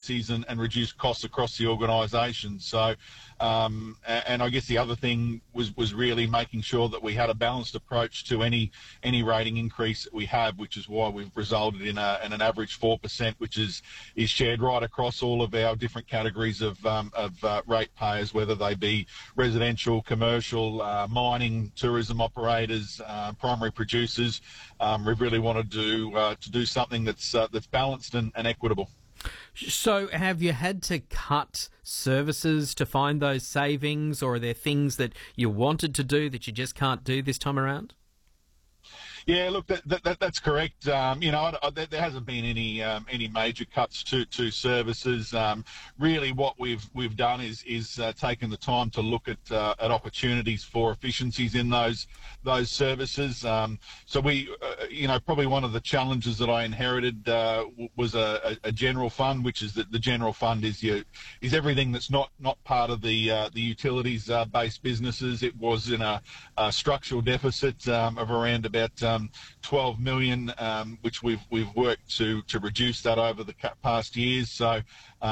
efficiencies and reduce costs across the organisation. So, and I guess the other thing was really making sure that we had a balanced approach to any rating increase that we have, which is why we've resulted in an average 4%, which is shared right across all of our different categories of ratepayers, whether they be residential, commercial, mining, tourism operators, primary producers. We've really wanted to do something that's balanced and equitable. So have you had to cut services to find those savings, or are there things that you wanted to do that you just can't do this time around? Yeah, look, that's correct. There hasn't been any major cuts to services. Really, what we've done is taken the time to look at opportunities for efficiencies in those services. So we, probably one of the challenges that I inherited was a general fund, which is that the general fund is everything that's not part of the utilities based businesses. It was in a structural deficit of around about 12 million, which we've worked to reduce that over the past years. So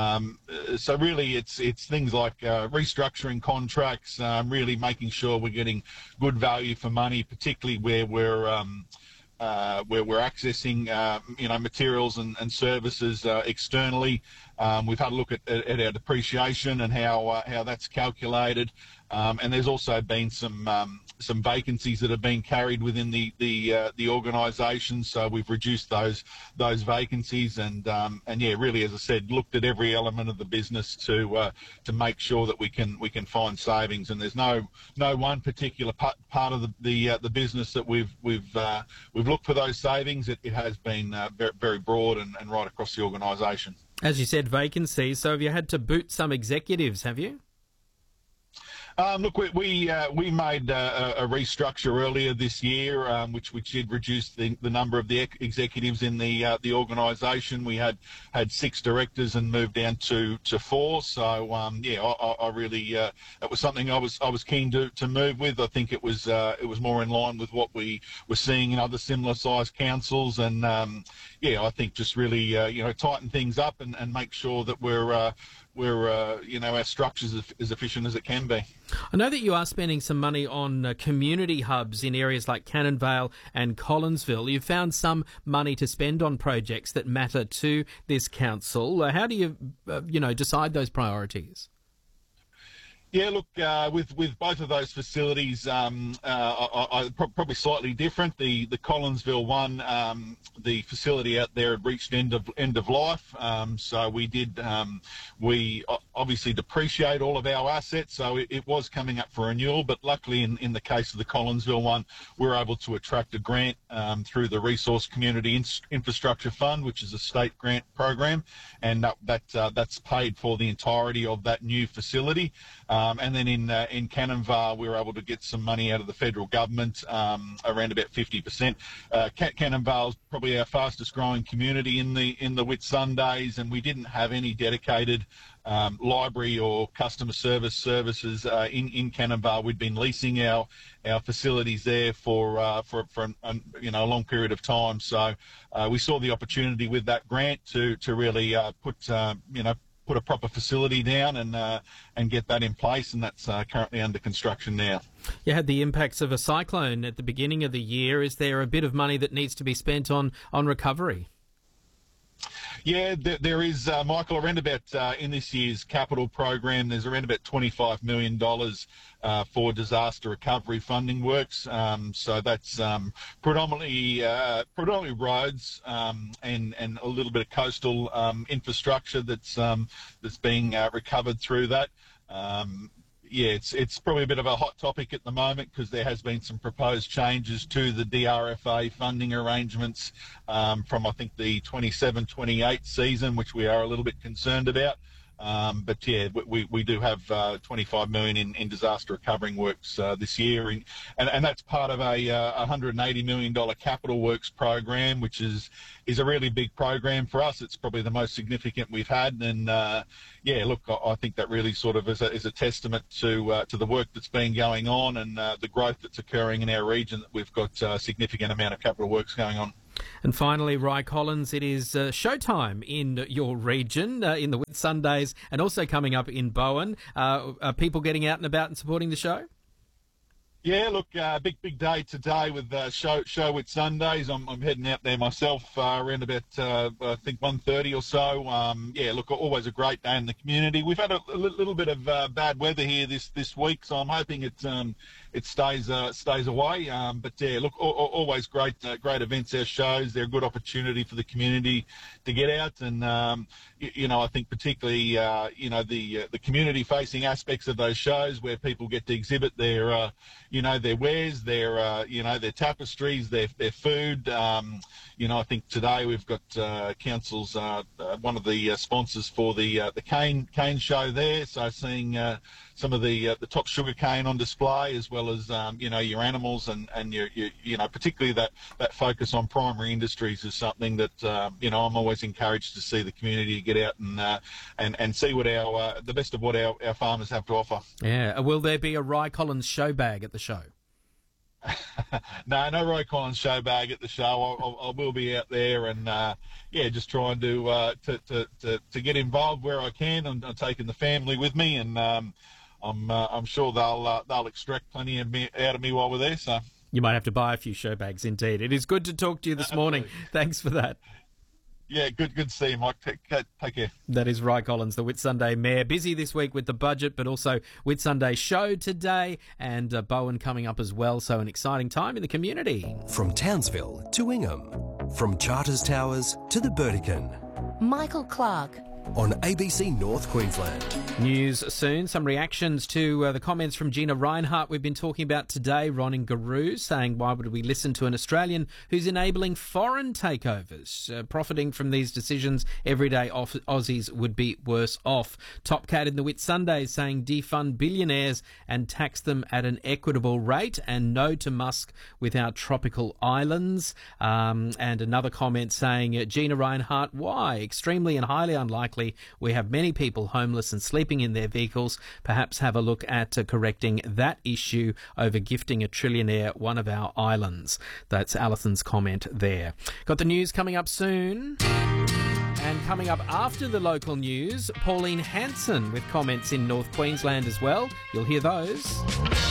really it's things like restructuring contracts, really making sure we're getting good value for money, particularly where we're accessing materials and services externally. We've had a look at our depreciation and how that's calculated, and there's also been some vacancies that have been carried within the organisation, so we've reduced those vacancies and really, as I said, looked at every element of the business to make sure that we can find savings. And there's no one particular part of the business that we've looked for those savings. It has been very broad and right across the organisation. As you said, vacancies. So have you had to boot some executives? Have you? Look, we made a restructure earlier this year, which did reduce the number of the executives in the organisation. We had 6 directors and moved down to 4. So I really it was something I was keen to move with. I think it was more in line with what we were seeing in other similar sized councils, and I think just really tighten things up and make sure that our structure's as efficient as it can be. I know that you are spending some money on community hubs in areas like Cannon Vale and Collinsville. You've found some money to spend on projects that matter to this council. How do you, decide those priorities? Yeah, look, with both of those facilities, probably slightly different. The Collinsville one, the facility out there had reached end of life, so we obviously depreciate all of our assets, so it was coming up for renewal. But luckily, in the case of the Collinsville one, we were able to attract a grant through the Resource Community Infrastructure Fund, which is a state grant program, and that's paid for the entirety of that new facility. And then in Cannon Vale, we were able to get some money out of the federal government, around about 50%. Cannon Vale is probably our fastest growing community in the Whitsundays, and we didn't have any dedicated library or customer services in Cannon Vale. We'd been leasing our facilities there for a long period of time. So we saw the opportunity with that grant to really put a proper facility down and get that in place, and that's currently under construction now. You had the impacts of a cyclone at the beginning of the year. Is there a bit of money that needs to be spent on recovery? Yeah, there is, Michael, around about in this year's capital program, there's around about $25 million for disaster recovery funding works. So that's predominantly roads and a little bit of coastal infrastructure that's being recovered through that. It's probably a bit of a hot topic at the moment because there has been some proposed changes to the DRFA funding arrangements from, I think, the 27-28 season, which we are a little bit concerned about. But we do have $25 million in disaster recovering works this year, and that's part of a $180 million capital works program, which is a really big program for us. It's probably the most significant we've had, and I think that really sort of is a testament to the work that's been going on and the growth that's occurring in our region. That we've got a significant amount of capital works going on. And finally, Ry Collins, it is showtime in your region, in the Whitsundays, and also coming up in Bowen. Are people getting out and about and supporting the show? Yeah, look, big day today with show Whitsundays. I'm heading out there myself around about I think 1:30 or so. Yeah, look, always a great day in the community. We've had a little bit of bad weather here this week, so I'm hoping it stays away. But yeah, look, always great events. Our shows, they're a good opportunity for the community to get out, and I think particularly the community facing aspects of those shows where people get to exhibit their their wares, their tapestries, their food. I think today we've got council's one of the sponsors for the cane show there. So seeing some of the top sugar cane on display, as well as your animals and your particularly that focus on primary industries is something that I'm always encouraged to see the community get out and see what the best of what our farmers have to offer. Yeah, will there be a Ry Collins show bag at the show? No Ry Collins show bag at the show. I will be out there and just trying to get involved where I can. I'm taking the family with me, and I'm sure they'll extract plenty out of me while we're there. So you might have to buy a few show bags. Indeed, it is good to talk to you this morning. Thanks for that. Yeah, good to see you, Mike. Take care. That is Ry Collins, the Whitsunday Mayor. Busy this week with the budget, but also Whitsunday show today, and Bowen coming up as well. So an exciting time in the community. From Townsville to Ingham, from Charters Towers to the Burdekin. Michael Clark on ABC North Queensland. News soon. Some reactions to the comments from Gina Rinehart we've been talking about today. Ron in Garoo saying, why would we listen to an Australian who's enabling foreign takeovers? Profiting from these decisions, everyday Aussies would be worse off. Top Cat in the Whitsundays saying, defund billionaires and tax them at an equitable rate, and no to Musk with our tropical islands. And another comment saying, Gina Rinehart, why? Extremely and highly unlikely. We have many people homeless and sleeping in their vehicles. Perhaps have a look at correcting that issue over gifting a trillionaire one of our islands. That's Alison's comment there. Got the news coming up soon. And coming up after the local news, Pauline Hanson with comments in North Queensland as well. You'll hear those.